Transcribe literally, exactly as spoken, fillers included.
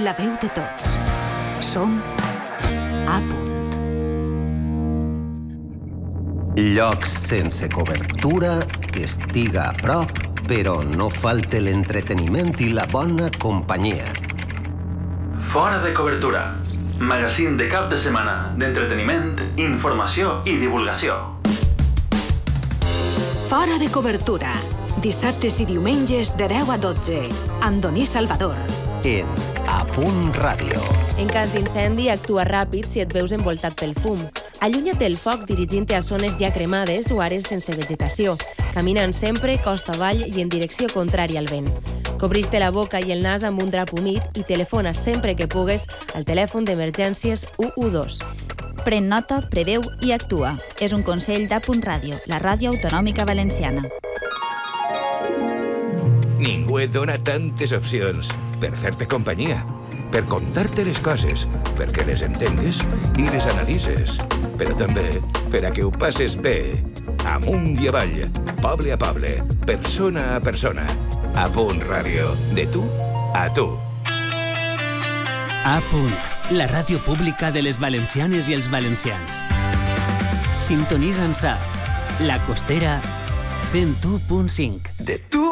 la veu de tots. Som A Punt. Llocs sense cobertura, que estiga a prop, però no falte l'entreteniment i la bona companyia. Fora de cobertura. Magazín de cap de setmana d'entreteniment, informació i divulgació. Fora de cobertura. Dissabtes i diumenges de deu a dotze. Amb Doní Salvador. En A Punt Ràdio. En cas d'incendi, actua ràpid si et veus envoltat pel fum. Allunya't del foc dirigint-te a zones ja cremades o àrees sense vegetació, caminant sempre costa avall i en direcció contrària al vent. Cobreix-te la boca i el nas amb un drap humit i telefona sempre que pugues al telèfon d'emergències u u dos. Pren nota, preveu i actua. És un consell d'A Punt Ràdio, la ràdio autonòmica valenciana. Ningú et dona tantes opcions per fer-te companyia, per contar-te les coses, perquè les entengues i les analitzes, però també per a que ho passes bé, amunt i avall, poble a poble, persona a persona. A Punt Ràdio, de tu a tu. A Punt, la ràdio pública de les valencianes i els valencians. Sintonitza'ns a La Costera cent u punt cinc. De tu